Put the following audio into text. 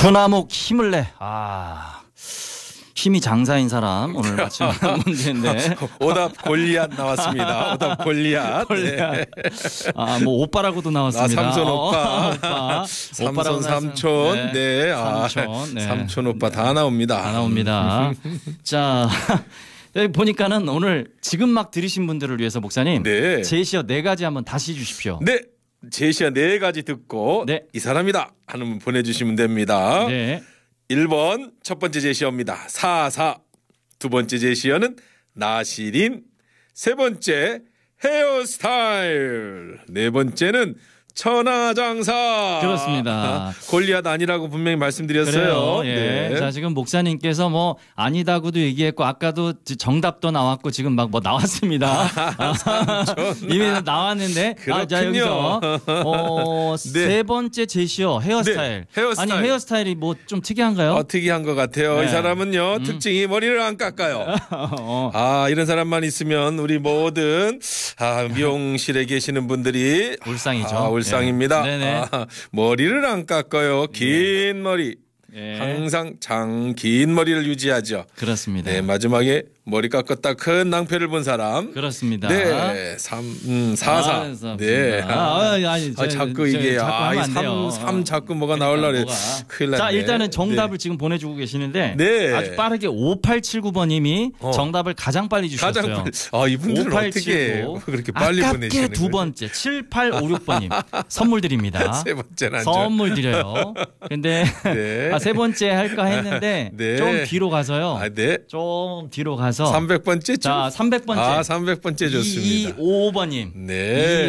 소나무 힘을 내. 힘이 장사인 사람 오늘 맞춘 문제인데. 오답 골리앗 나왔습니다. 오답 골리앗. 네. 뭐 오빠라고도 나왔습니다. 삼촌 오빠. 오빠. 삼손 삼촌. 네. 삼촌. 네. 삼촌 오빠 다 나옵니다. 다 나옵니다. 자. 여기 보니까는 오늘 지금 막 들으신 분들을 위해서 목사님 네. 제시어 4가지 한번 다시 주십시오. 네. 제시어 4가지 듣고 네. 이 사람이다 하는 분 보내주시면 됩니다. 네. 1번 첫 번째 제시어입니다. 사사. 두 번째 제시어는 나시린. 세 번째 헤어스타일. 네 번째는 천하장사. 그렇습니다. 골리앗 아니라고 분명히 말씀드렸어요. 그래요. 예. 네. 자, 지금 목사님께서 뭐 아니다고도 얘기했고 아까도 정답도 나왔고 지금 막 뭐 나왔습니다. 이미 나왔는데. 그렇군요. 자, 여기서 네. 세 번째 제시어 헤어스타일. 네, 헤어스타일. 아니 헤어스타일이 뭐 좀 특이한가요? 특이한 것 같아요. 네. 이 사람은요 특징이 머리를 안 깎아요. 이런 사람만 있으면 우리 모든 미용실에 계시는 분들이 울상이죠. 울상입니다. 네네. 머리를 안 깎아요. 긴 머리. 예. 항상 긴 머리를 유지하죠. 그렇습니다. 네, 마지막에 머리 깎았다 큰 낭패를 본 사람. 그렇습니다. 네, 사사. 네. 자꾸 이게 삼 자꾸 뭐가 나올라 그래. 큰일 났네. 자, 일단은 정답을 지금 보내주고 계시는데 네. 아주 빠르게 5879번님이 정답을 가장 빨리 주셨어요. 이분들은 어떻게 그렇게 빨리 아깝게 보내시는 두 번째 7856번님 선물 드립니다. 세 번째는 안 선물 드려요. 근데 네. 세 번째 할까 했는데 네. 좀 뒤로 가서요. 네. 좀 뒤로 가서 300번째? 자, 300번째. 300번째 좋습니다. 225번님. 네.